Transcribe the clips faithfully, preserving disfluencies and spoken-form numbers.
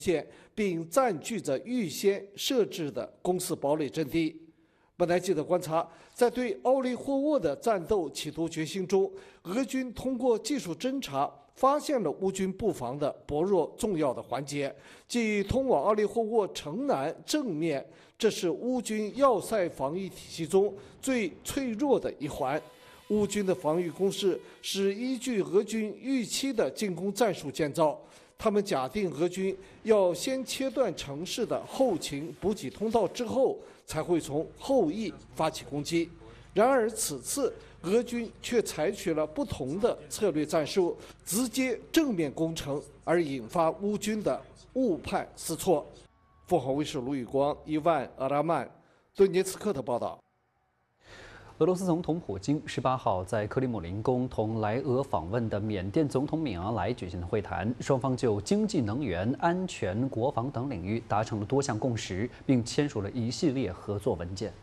线，并占据着预先设置的攻势堡垒阵地。本台记者观察，在对奥利霍沃的战斗企图决心中，俄军通过技术侦察发现了乌军布防的薄弱重要的环节，即通往奥利霍沃城南正面，这是乌军要塞防御体系中最脆弱的一环。乌军的防御工事是依据俄军预期的进攻战术建造。他们假定俄军要先切断城市的后勤补给通道之后，才会从后翼发起攻击。然而此次俄军却采取了不同的策略战术，直接正面攻城，而引发乌军的误判失措。凤凰卫视卢宇光、伊万·阿拉曼、顿涅茨克的报道。 俄罗斯总统普京十八号在克里姆林宫同来俄访问的缅甸总统敏昂莱举行了会谈，双方就经济、能源、安全、国防等领域达成了多项共识，并签署了一系列合作文件。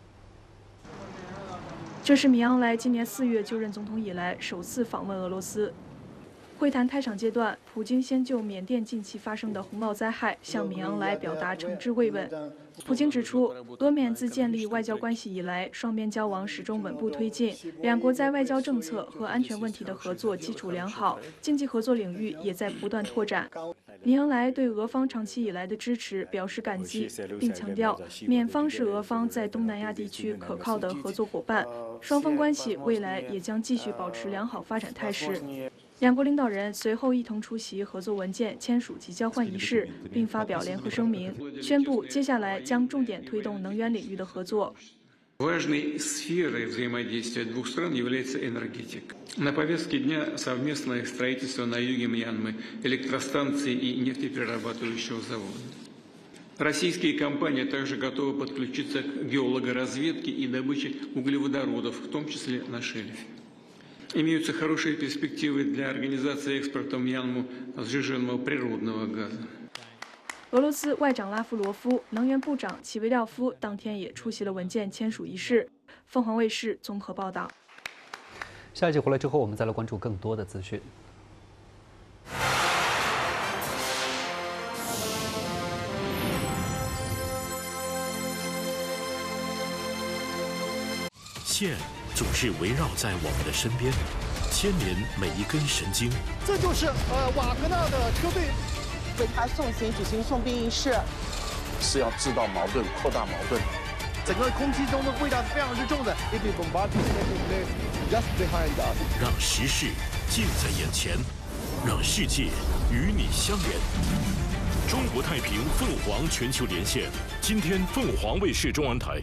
这是敏昂莱今年四月就任总统以来首次访问俄罗斯。会谈开场阶段，普京先就缅甸近期发生的洪涝灾害向敏昂莱表达诚挚慰问。普京指出，俄缅自建立外交关系以来，双边交往始终稳步推进，两国在外交政策和安全问题的合作基础良好，经济合作领域也在不断拓展。敏昂莱对俄方长期以来的支持表示感激，并强调缅方是俄方在东南亚地区可靠的合作伙伴，双方关系未来也将继续保持良好发展态势。两国领导人随后一同出席合作文件签署及交换仪式，并发表联合声明，宣布接下来将重点推动能源领域的合作。 Важной сферой взаимодействия двух стран является энергетика. На повестке дня совместное строительство на юге Мьянмы электростанции и нефтеперерабатывающего завода. Российские компании также готовы подключиться к геологоразведке и добыче углеводородов, в том числе на шельфе. Имеются хорошие перспективы для организации экспорта в Мьянму сжиженного природного газа. 俄罗斯外长拉夫罗夫、能源部长齐维廖夫当天也出席了文件签署仪式。凤凰卫视综合报道。 下一集回来之后，我们再来关注更多的资讯。 线总是围绕在我们的身边，牵连每一根神经。 这就是呃瓦格纳的车队。 为他送行举行送殡仪式， 是要制造矛盾、扩大矛盾。 整个空气中的味道是非常之重的。 让时事近在眼前，让世界与你相连。中国太平凤凰全球连线，今天凤凰卫视中文台。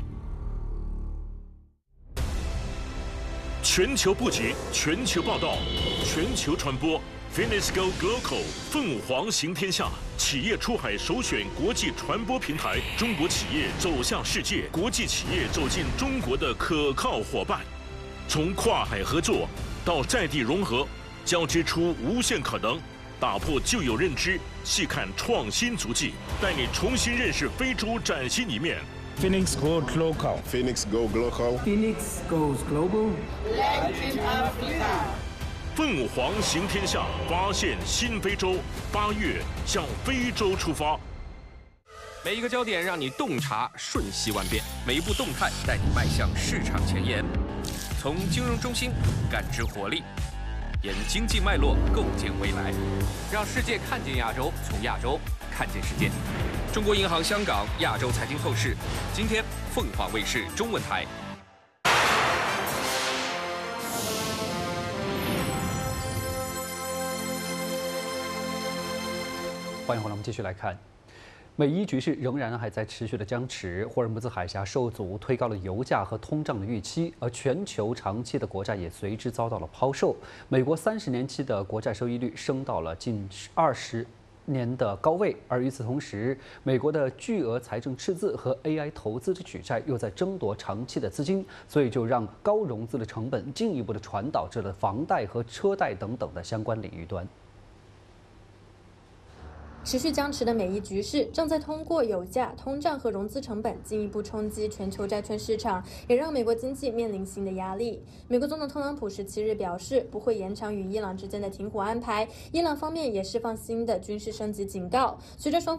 全球布局，全球报道，全球传播。 Finisco Global 凤凰行天下，企业出海首选国际传播平台，中国企业走向世界，国际企业走进中国的可靠伙伴。从跨海合作到在地融合，交织出无限可能，打破旧有认知，细看创新足迹，带你重新认识非洲崭新一面。 Phoenix Go Global. Phoenix Go Global. Phoenix goes global. Latin Africa. 凤凰行天下，发现新非洲。八月向非洲出发。 每一个焦点让你洞察瞬息万变，每一步动态带你迈向市场前沿。从金融中心感知活力，沿经济脉络构建未来，让世界看见亚洲，从亚洲看见世界。中国银行香港亚洲财经透视，今天凤凰卫视中文台。 欢迎回来，我们继续来看，美伊局势仍然还在持续的僵持，霍尔木兹海峡受阻，推高了油价和通胀的预期，而全球长期的国债也随之遭到了抛售。美国三十年期的国债收益率升到了近二十年的高位，而与此同时，美国的巨额财政赤字和 A I 投资的举债又在争夺长期的资金，所以就让高融资的成本进一步的传导至了房贷和车贷等等的相关领域端。 持续僵持的美伊局势正在通过油价、通胀和融资成本进一步冲击全球债券市场，也让美国经济面临新的压力。美国总统特朗普十七日表示，不会延长与伊朗之间的停火安排。伊朗方面也释放新的军事升级警告，随着双